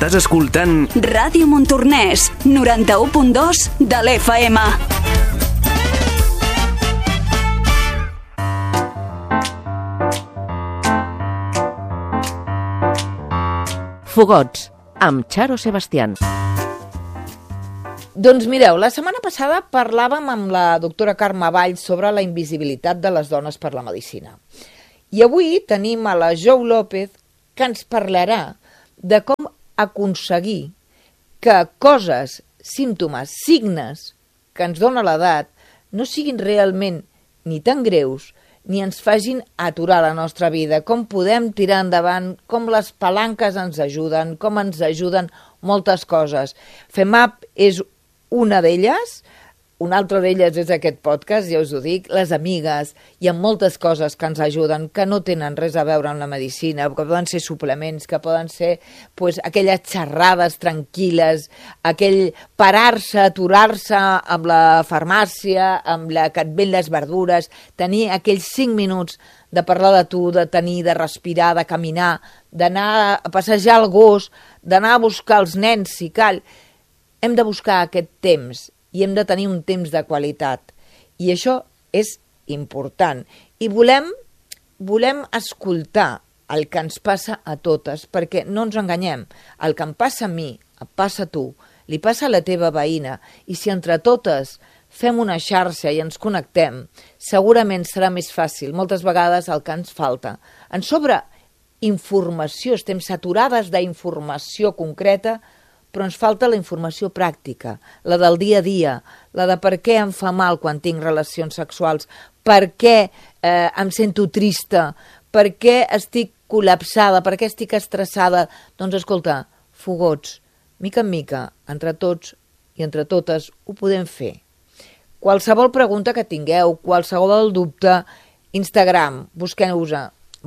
Estàs escoltant Ràdio Montornès, 91.2 de l'FM. Fogots, amb Charo Sebastián. Doncs mireu, la setmana passada parlàvem amb la doctora Carme Valls sobre la invisibilitat de les dones per la medicina. I avui tenim a la Jo López, que ens parlarà de com aconseguir que coses, símptomes, signes que ens dona l'edat no siguin realment ni tan greus ni ens facin aturar la nostra vida, com podem tirar endavant, com les palanques ens ajuden, com ens ajuden moltes coses. FEMAP és una d'elles, una altra d'elles és aquest podcast, ja us ho dic, les amigues, hi ha moltes coses que ens ajuden, que no tenen res a veure amb la medicina, que poden ser suplements, que poden ser aquelles xerrades tranquil·les, aquell parar-se, aturar-se amb la farmàcia, amb la que et ven les verdures, tenir aquells 5 minuts de parlar de tu, de tenir, de respirar, de caminar, d'anar a passejar el gos, d'anar a buscar els nens si cal. Hem de buscar aquest temps i hem de tenir un temps de qualitat. I això és important. I volem escoltar el que ens passa a totes, perquè no ens enganyem. El que em passa a mi, et passa a tu, li passa a la teva veïna, i si entre totes fem una xarxa i ens connectem, segurament serà més fàcil. Moltes vegades el que ens falta. Ens sobra informació, estem saturades d'informació concreta, però ens falta la informació pràctica, la del dia a dia, la de per què em fa mal quan tinc relacions sexuals, per què em sento trista, per què estic col·lapsada, per què estic estressada. Doncs escolta, fogots, mica en mica, entre tots i entre totes ho podem fer. Qualsevol pregunta que tingueu, qualsevol dubte, Instagram, busqueu.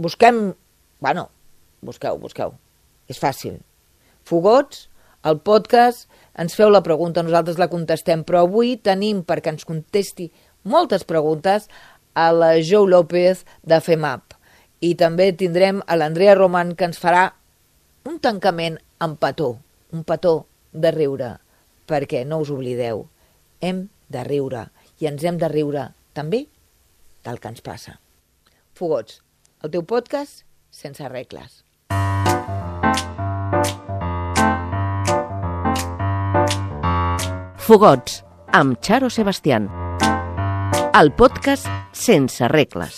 Busqueu. És fàcil. Fogots, el podcast, ens feu la pregunta, nosaltres la contestem, però avui tenim, perquè ens contesti moltes preguntes, a la Jo López de FEMAP. I també tindrem a l'Andrea Roman, que ens farà un tancament amb petó, un petó de riure, perquè no us oblideu, hem de riure, i ens hem de riure també del que ens passa. Fogots, el teu podcast sense regles. Fogots, amb Charo Sebastián. El podcast sense regles.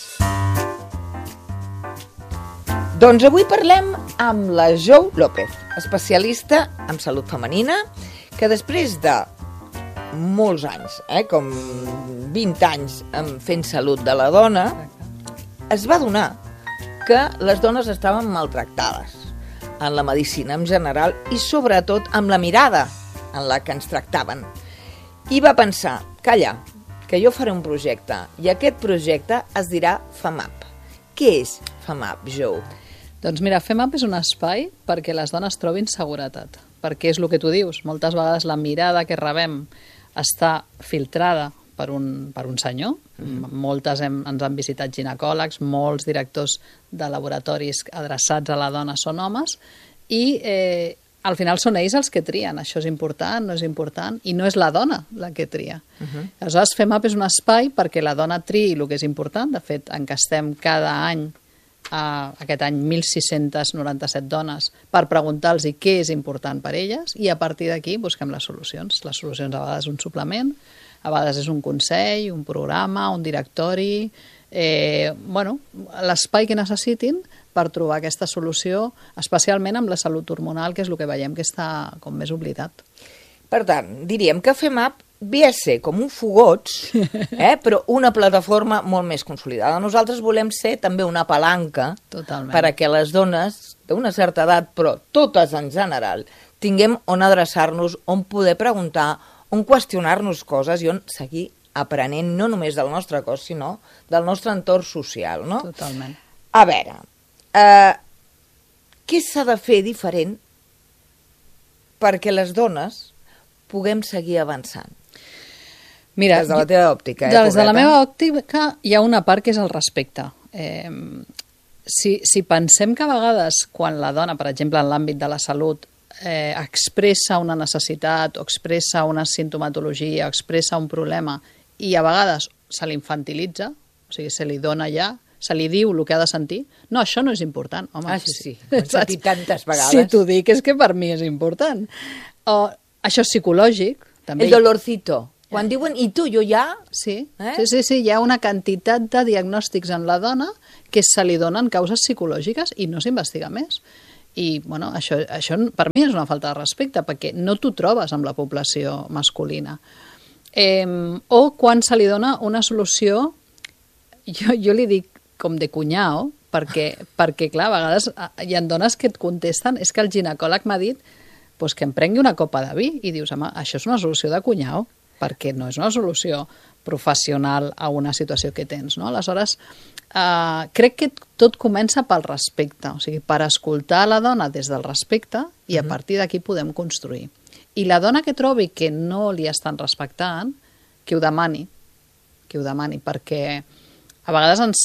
Doncs avui parlem amb la Jo López, especialista en salut femenina, que després de molts anys, com 20 anys fent salut de la dona, es va adonar que les dones estaven maltractades en la medicina en general i sobretot amb la mirada en la que ens tractaven. I va pensar, calla, que jo faré un projecte, i aquest projecte es dirà FEMAP. Què és FEMAP, Jo? Doncs mira, FEMAP és un espai perquè les dones trobin seguretat, perquè és el que tu dius, moltes vegades la mirada que rebem està filtrada per un senyor, moltes ens han visitat ginecòlegs, molts directors de laboratoris adreçats a la dona són homes, i al final són ells els que trien, això és important, no és important, i no és la dona la que tria. Aleshores, FEMAP és un espai perquè la dona triï el que és important. De fet, encastem cada any, aquest any 1.697 dones, per preguntar-los què és important per elles, i a partir d'aquí busquem les solucions. Les solucions a vegades un suplement, a vegades és un consell, un programa, un directori, l'espai que necessitin per trobar aquesta solució, especialment amb la salut hormonal, que és el que veiem que està com més oblidat. Per tant, diríem que FEMAP ve a ser com un Fogots, però una plataforma molt més consolidada. Nosaltres volem ser també una palanca perquè les dones d'una certa edat, però totes en general, tinguem on adreçar-nos, on poder preguntar, on qüestionar-nos coses i on seguir aprenent no només del nostre cos, sinó del nostre entorn social, no? Totalment. A veure, què s'ha de fer diferent perquè les dones puguem seguir avançant? Mira, des de la teva òptica. Des de la meva òptica hi ha una part que és el respecte. Si pensem que a vegades quan la dona, per exemple en l'àmbit de la salut, expressa una necessitat o expressa una sintomatologia o expressa un problema i a vegades se l'infantilitza, o sigui, se li dona ja, se li diu el que ha de sentir, no, això no és important. Home, sí, ho he sentit tantes vegades. Si t'ho dic, és que per mi és important. Això és psicològic, també. El dolorcito. Quan diuen, i tu, jo ja... Sí, hi ha una quantitat de diagnòstics en la dona que se li donen causes psicològiques i no s'investiga més. I, bueno, això per mi és una falta de respecte, perquè no t'ho trobes amb la població masculina. O quan se li dona una solució, jo li dic com de cunyao, perquè clar, a vegades hi ha dones que et contesten, és que el ginecòleg m'ha dit pues, que em prengui una copa de vi, i dius, home, això és una solució de cunyao, perquè no és una solució professional a una situació que tens, no? Aleshores, crec que tot comença pel respecte, o sigui, per escoltar la dona des del respecte i a partir d'aquí podem construir. I la dona que trobi que no li estan respectant, que ho demani, perquè a vegades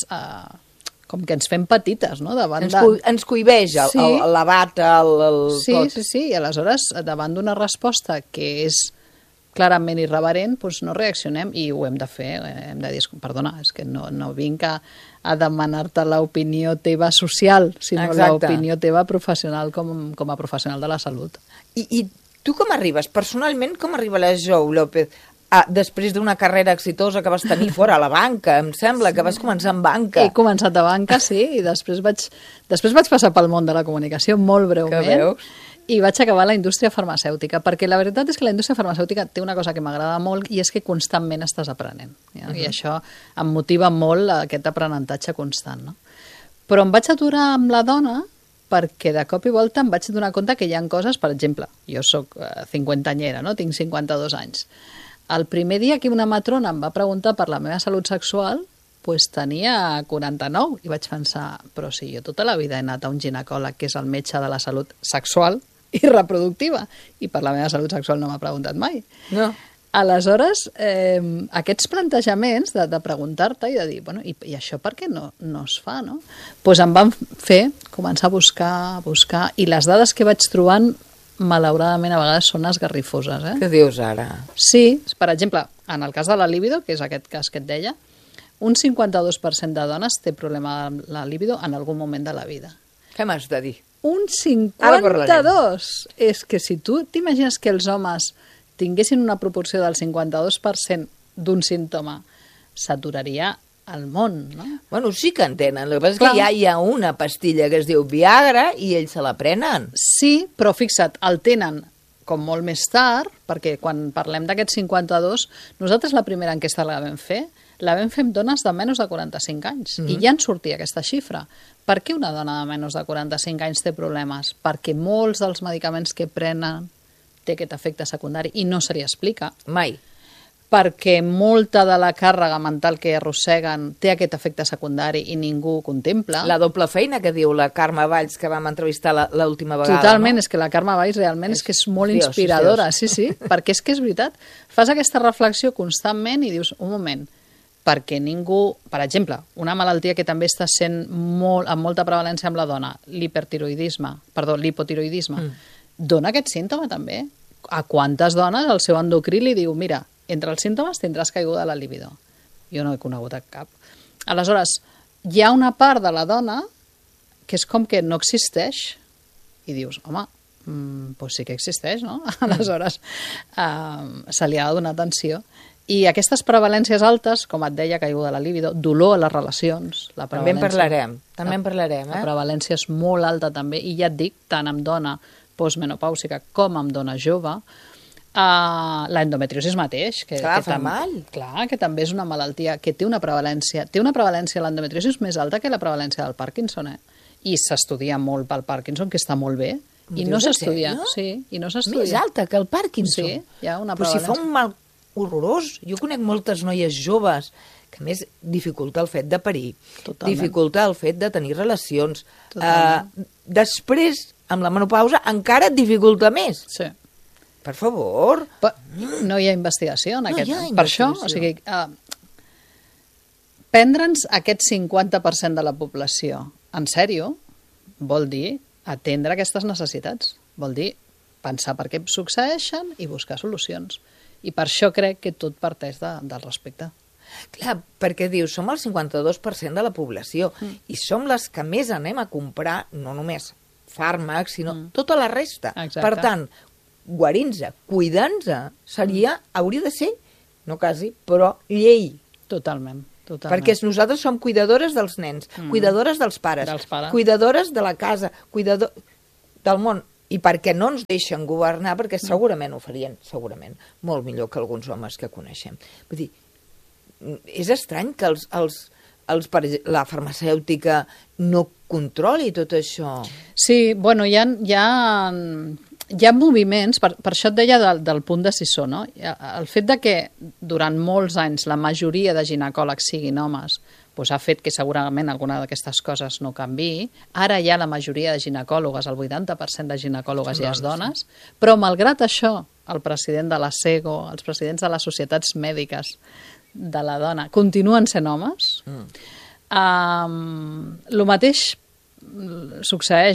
com que ens fem petites, no? Ens cohibeix l'abat, tot. Sí, i aleshores, davant d'una resposta que és clarament irreverent, doncs no reaccionem i ho hem de fer, hem de dir, perdona, és que no vinc a demanar-te l'opinió teva social, sinó l'opinió teva professional com a professional de la salut. I tu com arribes? Personalment, com arriba la Jo López? Després d'una carrera exitosa que vas tenir fora a la banca, em sembla que vas començar en banca. He començat a banca, sí, i després vaig passar pel món de la comunicació molt breument i vaig acabar a la indústria farmacèutica, perquè la veritat és que la indústria farmacèutica té una cosa que m'agrada molt i és que constantment estàs aprenent. I això em motiva molt aquest aprenentatge constant. No? Però em vaig aturar amb la dona perquè de cop i volta em vaig donar compte que hi ha coses, per exemple, jo soc 50anyera, no? Tinc 52 anys. El primer dia que una matrona em va preguntar per la meva salut sexual, doncs tenia 49 i vaig pensar, però si jo tota la vida he anat a un ginecòleg que és el metge de la salut sexual i reproductiva i per la meva salut sexual no m'ha preguntat mai. No. Aleshores, aquests plantejaments de preguntar-te i de dir, bueno, i això per què no es fa, no? Doncs em van fer començar a buscar, i les dades que vaig trobant malauradament a vegades són esgarrifoses. Què dius ara? Sí, per exemple, en el cas de la libido, que és aquest cas que et deia, un 52% de dones té problema amb la libido en algun moment de la vida. Què m'has de dir? Un 52%! És que si tu t'imagines que els homes tinguessin una proporció del 52% d'un símptoma, s'aturaria al món, no? Bueno, sí que en tenen. El que passa és que ja hi ha una pastilla que es diu Viagra i ells se la prenen. Sí, però fixa't, el tenen com molt més tard, perquè quan parlem d'aquests 52, nosaltres la primera enquesta la vam fer amb dones de menys de 45 anys. I ja en sortia aquesta xifra. Per què una dona de menys de 45 anys té problemes? Perquè molts dels medicaments que prenen té aquest efecte secundari i no se li explica. Mai. Perquè molta de la càrrega mental que arrosseguen té aquest efecte secundari i ningú ho contempla. La doble feina que diu la Carme Valls, que vam entrevistar l'última vegada. Totalment, no? És que la Carme Valls realment és que és molt inspiradora, sí, perquè és que és veritat. Fas aquesta reflexió constantment i dius, un moment, perquè ningú, per exemple, una malaltia que també està sent amb molta prevalència amb la dona, l'hipotiroidisme, dona aquest símptoma també. A quantes dones el seu endocrí li diu, mira, entre els símptomes tindràs caiguda de la libido. Jo no he conegut cap. Aleshores, hi ha una part de la dona que és com que no existeix i dius, home, doncs sí que existeix, no? Aleshores, se li ha de donar atenció. I aquestes prevalències altes, com et deia, caiguda de la libido, dolor a les relacions... També en parlarem, La prevalència és molt alta també, i ja et dic, tant amb dona postmenopàusica com amb dona jove, l'endometriosi mateix, que fa mal. Clar, que també és una malaltia que té una prevalència l'endometriosi més alta que la prevalència del Parkinson, i s'estudia molt pel Parkinson, que està molt bé, i no s'estudia. Sí, i no s'estudia. Més alta que el Parkinson? Sí, hi ha una prevalència. Però si fa un mal horrorós. Jo conec moltes noies joves que a més dificulta el fet de parir, dificulta el fet de tenir relacions. Després, amb la menopausa, encara et dificulta més. Sí. Per favor. No hi ha investigació en aquest. Per això, o sigui, prendre'ns aquest 50% de la població en sèrio vol dir atendre aquestes necessitats. Vol dir pensar per què succeeixen i buscar solucions. I per això crec que tot parteix del respecte. Clar, perquè dius, som el 52% de la població i som les que més anem a comprar, no només fàrmacs, sinó tota la resta. Exacte. Per tant, guarint-se, cuidant-se, hauria de ser, no quasi, però llei. Totalment. Perquè nosaltres som cuidadores dels nens, cuidadores dels pares, cuidadores de la casa, del món. I perquè no ens deixen governar, perquè segurament ho farien, segurament, molt millor que alguns homes que coneixem. Vull dir, és estrany que la farmacèutica no controli tot això. Sí, bueno, hi ha moviments, per això et deia del punt decisor, no? El fet de que durant molts anys la majoria de ginecòlegs siguin homes doncs ha fet que segurament alguna d'aquestes coses no canviï. Ara hi ha la majoria de ginecòlogues, el 80% de ginecòlogues i les dones, però malgrat això, el president de la SEGO, els presidents de les societats mèdiques de la dona, continuen sent homes. El mateix succeeix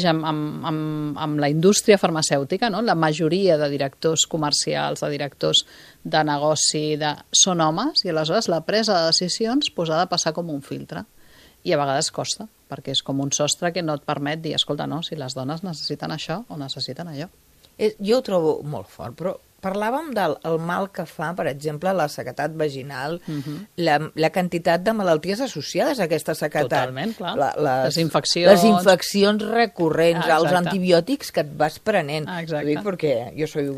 amb la indústria farmacèutica, no? La majoria de directors comercials, de directors de negoci, són homes, i aleshores la presa de decisions ha de passar com un filtre. I a vegades costa, perquè és com un sostre que no et permet dir, escolta, no, si les dones necessiten això o necessiten allò. Jo ho trobo molt fort, però parlàvem del mal que fa, per exemple, la sequedat vaginal, la quantitat de malalties associades a aquesta sequedat. Totalment, clar. Les infeccions. Les infeccions recurrents, els antibiòtics que et vas prenent. Exacte. Ho dic perquè jo soy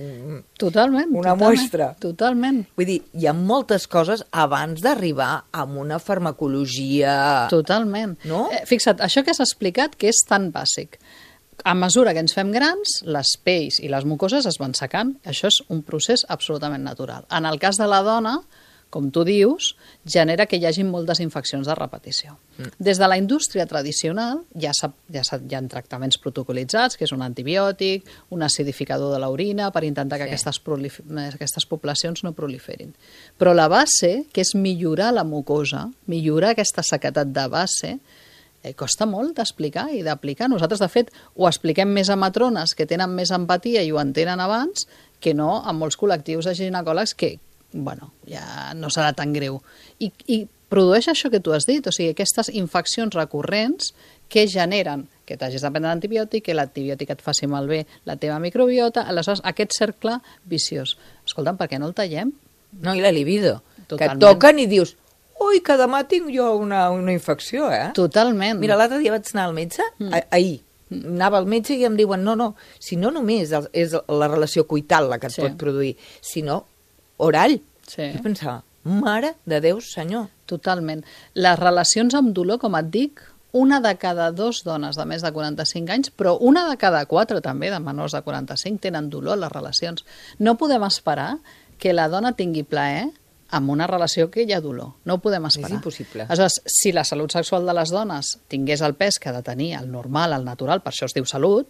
una muestra. Totalment. Vull dir, hi ha moltes coses abans d'arribar a una farmacologia... Totalment. No? Fixa't, això que has explicat que és tan bàsic. A mesura que ens fem grans, les pells i les mucoses es van secant. Això és un procés absolutament natural. En el cas de la dona, com tu dius, genera que hi hagi moltes infeccions de repetició. Des de la indústria tradicional ja hi ha tractaments protocolitzats, que és un antibiòtic, un acidificador de l'orina, per intentar que aquestes poblacions no proliferin. Però la base, que és millorar la mucosa, millorar aquesta sequedat de base, costa molt d'explicar i d'aplicar. Nosaltres, de fet, ho expliquem més a matrones que tenen més empatia i ho entenen abans que no a molts col·lectius de ginecòlegs que, bueno, ja no serà tan greu. I produeix això que tu has dit, o sigui, aquestes infeccions recurrents que generen que t'hagis de prendre l'antibiòtic, que l'antibiòtic et faci malbé la teva microbiota, aleshores aquest cercle viciós. Escolta'm, per què no el tallem? No, i la libido. Totalment. Que toquen i dius... Ui, que demà tinc jo una infecció, eh? Totalment. Mira, l'altre dia vaig anar al metge, ahir. Anava al metge i em diuen, no, si no només és la relació coital la que et pot produir, sinó oral. Sí. I pensava, mare de Déu, senyor. Totalment. Les relacions amb dolor, com et dic, una de cada 2 dones de més de 45 anys, però una de cada 4 també de menors de 45 tenen dolor a les relacions. No podem esperar que la dona tingui plaer amb una relació que hi ha dolor. No ho podem esperar. És impossible. Aleshores, si la salut sexual de les dones tingués el pes que ha de tenir, el normal, el natural, per això es diu salut,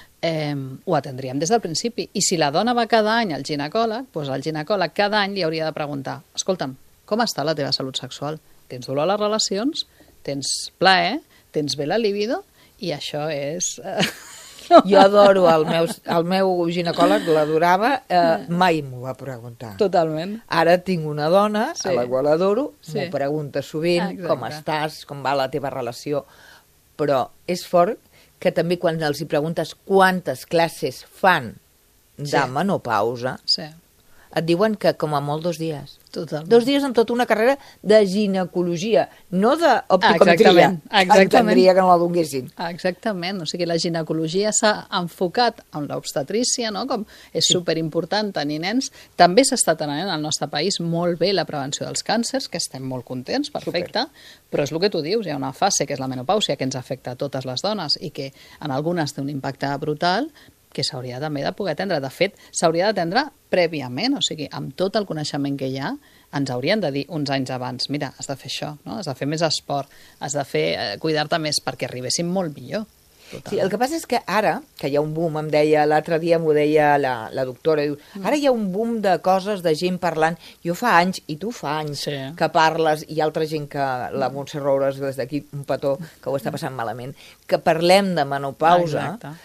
ho atendríem des del principi. I si la dona va cada any al ginecòleg, doncs el ginecòleg cada any li hauria de preguntar, escolta'm, com està la teva salut sexual? Tens dolor a les relacions? Tens plaer? Tens bé la libido? I això és... Jo adoro el meu ginecòleg, l'adorava, mai m'ho va preguntar. Totalment. Ara tinc una dona, a la qual adoro, m'ho pregunta sovint, com estàs, com va la teva relació, però és fort que també quan els hi preguntes quantes classes fan de menopausa, et diuen que com a molt 2 dies. Totalment. 2 dies en tota una carrera de ginecologia, no d'optometria. Exactament. Entendria que no la donguessin. Exactament. O sigui, la ginecologia s'ha enfocat en l'obstetrícia, no? Com és superimportant tenir nens. També s'està tenint al nostre país molt bé la prevenció dels càncers, que estem molt contents, perfecte, però és el que tu dius, hi ha una fase que és la menopàusia que ens afecta a totes les dones i que en algunes té un impacte brutal, que s'hauria també de poder atendre. De fet, s'hauria d'atendre prèviament, o sigui, amb tot el coneixement que hi ha, ens haurien de dir uns anys abans, mira, has de fer això, no? Has de fer més esport, has de fer cuidar-te més perquè arribéssim molt millor. Sí, el que passa és que ara, que hi ha un boom, em deia, l'altre dia m'ho deia la doctora, diu, ara hi ha un boom de coses, de gent parlant, jo fa anys, i tu fa anys, que parles, i altra gent que, la Montse Roures, des d'aquí un petó, que ho està passant malament, que parlem de menopausa,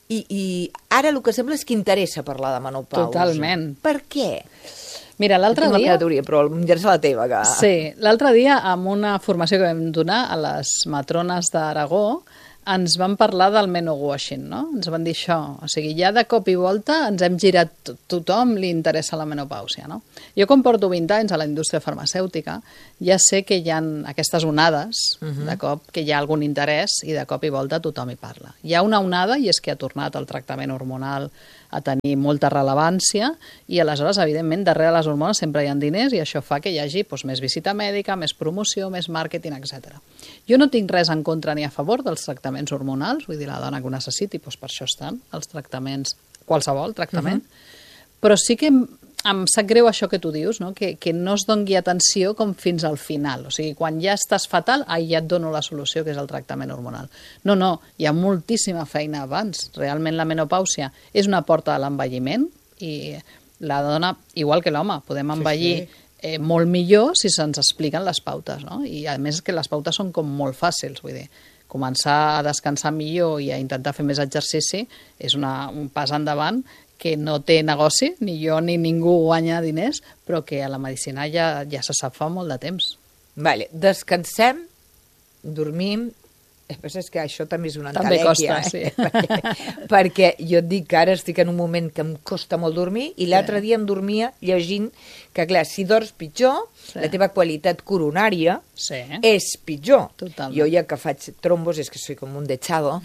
I ara el que sembla és que interessa parlar de menopausa. Totalment. Per què? Mira, l'altre Tinc la dia... meva teoria, però m'interessa la teva. Que... Sí, l'altre dia, amb una formació que vam donar a les matrones d'Aragó, ens van parlar del menowashing, no? Ens van dir això. O sigui, ja de cop i volta ens hem girat, tothom li interessa la menopàusia, no? Jo, com porto 20 anys a la indústria farmacèutica, ja sé que hi ha aquestes onades, de cop, que hi ha algun interès i de cop i volta tothom hi parla. Hi ha una onada i és que ha tornat el tractament hormonal a tenir molta rellevància i aleshores, evidentment, darrere les hormones sempre hi ha diners i això fa que hi hagi més visita mèdica, més promoció, més màrqueting, etc. Jo no tinc res en contra ni a favor dels tractaments hormonals, vull dir, la dona que ho necessiti, per això estan els tractaments, qualsevol tractament, però sí que em sap greu això que tu dius, no? Que no es doni atenció com fins al final. O sigui, quan ja estàs fatal, ja et dono la solució, que és el tractament hormonal. No, hi ha moltíssima feina abans. Realment la menopàusia és una porta de l'envelliment i la dona, igual que l'home, podem envellir molt millor si se'ns expliquen les pautes, no? I a més que les pautes són com molt fàcils, vull dir, començar a descansar millor i a intentar fer més exercici és un pas endavant que no té negoci, ni jo ni ningú guanya diners, però que a la medicina ja se sap fa molt de temps. Vale, descansem, dormim, és que això també és una també entelèquia. Costa, sí. perquè jo et dic que ara estic en un moment que em costa molt dormir i l'altre dia em dormia llegint que, clar, si dors pitjor, la teva qualitat coronària és pitjor. Totalment. Jo ja que faig trombos, és que soy com un dechado,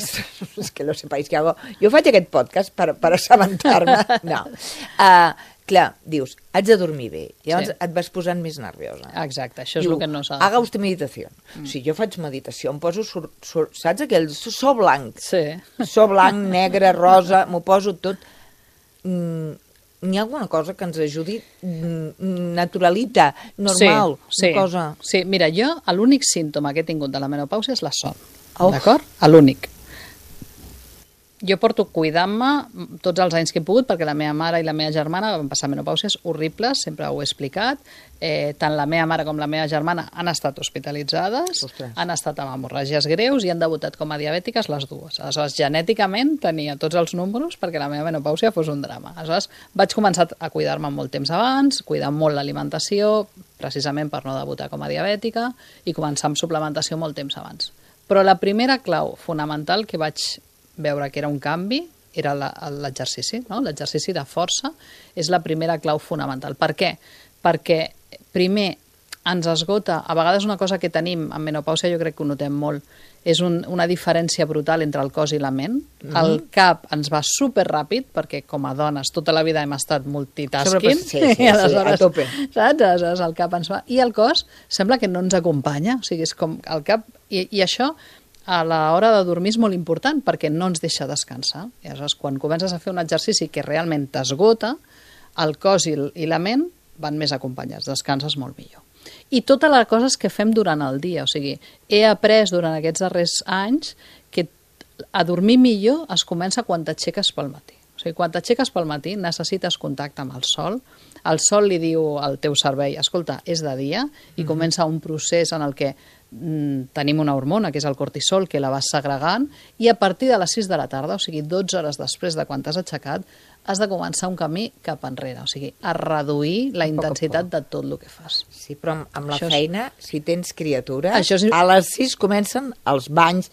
és que no sepáis què hago. Jo faig aquest podcast per assabentar-me. No. Clar, dius, haig de dormir bé. Llavors et vas posant més nerviosa. Exacte, això és el que no s'ha de fer. Haga usted meditació. Si jo faig meditació, em poso, saps aquell so blanc? Sí. So blanc, negre, rosa, m'ho poso tot. N'hi ha alguna cosa que ens ajudi naturalita, normal? Sí. Una cosa... Sí, mira, jo l'únic símptoma que he tingut de la menopàusia és la son. D'acord? L'únic. Jo porto cuidant-me tots els anys que he pogut perquè la meva mare i la meva germana van passar menopàusies horribles, sempre ho he explicat. Tant la meva mare com la meva germana han estat hospitalitzades, han estat amb hemorràgies greus i han debutat com a diabètiques les dues. Aleshores, genèticament tenia tots els números perquè la meva menopàusia fos un drama. Aleshores, vaig començar a cuidar-me molt temps abans, cuidar molt l'alimentació, precisament per no debutar com a diabètica, i començar amb suplementació molt temps abans. Però la primera clau fonamental que vaig veure que era un canvi era l'exercici, no? L'exercici de força és la primera clau fonamental. Per què? Perquè primer ens esgota, a vegades una cosa que tenim en menopàusia, jo crec que ho notem molt, és una diferència brutal entre el cos i la ment. El cap ens va superràpid, perquè com a dones tota la vida hem estat multitasking. Sí, a tope. Saps? Aleshores el cap ens va... I el cos sembla que no ens acompanya, o sigui, és com el cap... I això a l'hora de dormir és molt important perquè no ens deixa descansar. I aleshores, quan comences a fer un exercici que realment t'esgota, el cos i la ment van més acompanyats, descanses molt millor. I totes les coses que fem durant el dia, o sigui, he après durant aquests darrers anys que a dormir millor es comença quan t'aixeques pel matí. O sigui, quan t'aixeques pel matí necessites contacte amb el sol li diu al teu cervell, escolta, és de dia, i comença un procés en el que tenim una hormona, que és el cortisol, que la vas segregant, i a partir de les 6 de la tarda, o sigui, 12 hores després de quan t'has aixecat, has de començar un camí cap enrere, o sigui, a reduir la intensitat de tot el que fas. Sí, però amb la feina, si tens criatures, és... a les 6 comencen els banys,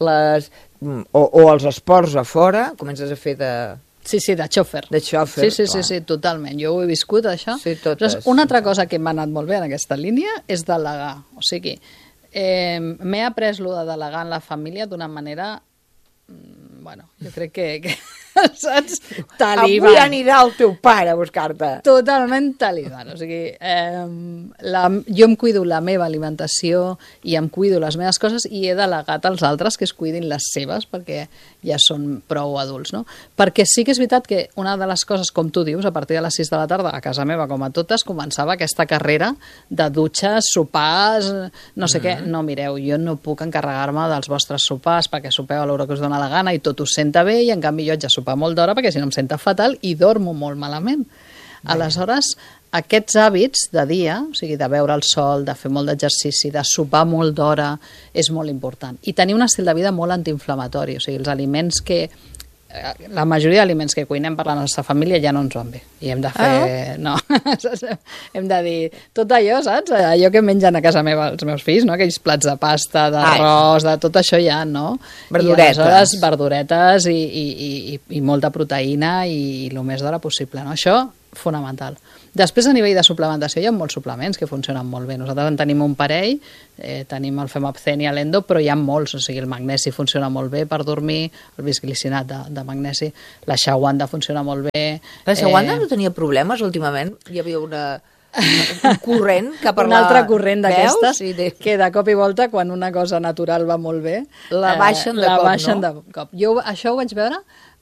o els esports a fora, comences a fer de... Sí, de xòfer. De xòfer, sí, totalment. Jo ho he viscut, això. Sí, totes. Una altra cosa que m'ha anat molt bé en aquesta línia és delegar. O sigui, m'he après lo de delegar en la família d'una manera... Bueno, jo crec que saps? Talibán. Avui anirà el teu pare a buscar-te. Totalment talibán. O sigui, jo em cuido la meva alimentació i em cuido les meves coses i he delegat als altres que es cuidin les seves perquè ja són prou adults, no? Perquè sí que és veritat que una de les coses, com tu dius, a partir de les 6 de la tarda, a casa meva, com a totes, començava aquesta carrera de dutxes, sopars, no sé què. No, mireu, jo no puc encarregar-me dels vostres sopars perquè sopeu a l'hora que us dona la gana i tot us senta bé, i en canvi jo haig de sopar molt d'hora perquè si no em senta fatal i dormo molt malament. Aleshores, aquests hàbits de dia, o sigui, de veure el sol, de fer molt d'exercici, de sopar molt d'hora, és molt important. I tenir un estil de vida molt antiinflamatori, o sigui, els aliments que la majoria d'aliments que cuinem per la nostra família ja no ens van bé. I hem de fer... No, hem de dir tot allò, saps? Allò que mengen a casa meva els meus fills, no? Aquells plats de pasta, d'arròs, de tot això ja, no? Verduretes. I aleshores verduretes i molta proteïna i el més d'hora possible, no? Això, fonamental. Després, a nivell de suplementació, hi ha molts suplements que funcionen molt bé. Nosaltres en tenim un parell, tenim el Femapzen i l'Endo, però hi ha molts, o sigui, el magnesi funciona molt bé per dormir, el bisglicinat de magnesi, la Shawanda funciona molt bé. La Shawanda no tenia problemes últimament? Hi havia un corrent cap a un altre corrent d'aquestes, sí, que de cop i volta, quan una cosa natural va molt bé, la baixen de cop, no? Jo això ho vaig veure